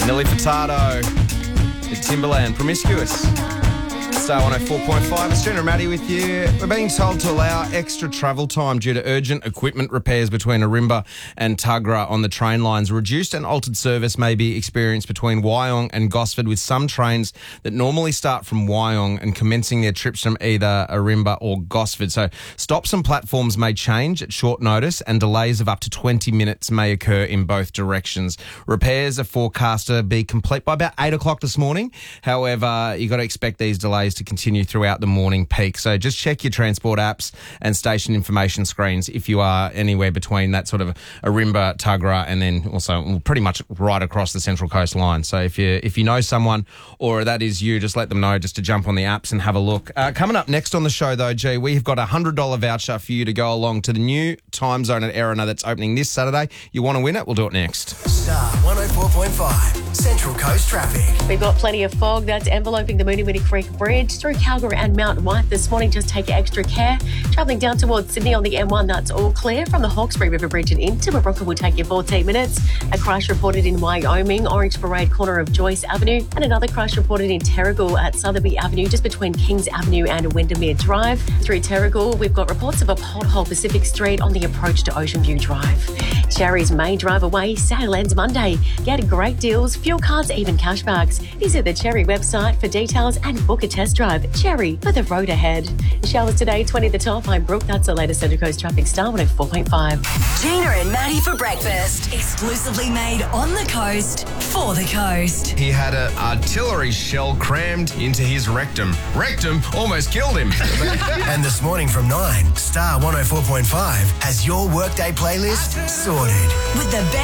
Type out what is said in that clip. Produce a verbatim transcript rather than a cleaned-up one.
Nelly Furtado, the Timberland, Promiscuous. Star one oh four point five, it's Jenna and Maddie with you. We're being told to allow extra travel time due to urgent equipment repairs between Ourimbah and Tuggerah on the train lines. Reduced and altered service may be experienced between Wyong and Gosford, with some trains that normally start from Wyong and commencing their trips from either Ourimbah or Gosford. So stops and platforms may change at short notice, and delays of up to twenty minutes may occur in both directions. Repairs are forecast to be complete by about eight o'clock this morning. However, you've got to expect these delays to continue throughout the morning peak. So just check your transport apps and station information screens if you are anywhere between that sort of Ourimbah, Tuggerah, and then also pretty much right across the Central Coast line. So if you if you know someone or that is you, just let them know just to jump on the apps and have a look. Uh, coming up next on the show, though, G, we've got a one hundred dollars voucher for you to go along to the new Time Zone at Erina that's opening this Saturday. You want to win it? We'll do it next. Star one oh four point five, Central Coast traffic. We've got plenty of fog that's enveloping the Moonee Moonee Creek Bridge through Calgary and Mount White this morning. Just take extra care. Travelling down towards Sydney on the M one, that's all clear. From the Hawkesbury River Bridge and into Wahroonga will take you fourteen minutes. A crash reported in Wyoming, Orange Parade corner of Joyce Avenue, and another crash reported in Terrigal at Sotheby Avenue, just between Kings Avenue and Windermere Drive. Through Terrigal, we've got reports of a pothole Pacific Street on the approach to Ocean View Drive. Cherry's main drive away, sale ends Monday. Get great deals, fuel cards, even cashbacks. Visit the Cherry website for details and book a test drive. Cherry, for the road ahead. Showers today, twenty the top. I'm Brooke. That's the latest Central Coast traffic. Star one oh four point five. Gina and Maddie for breakfast. Exclusively made on the coast for the coast. He had an artillery shell crammed into his rectum. Rectum almost killed him. And this morning from nine, Star one oh four point five has your workday playlist sorted. With the best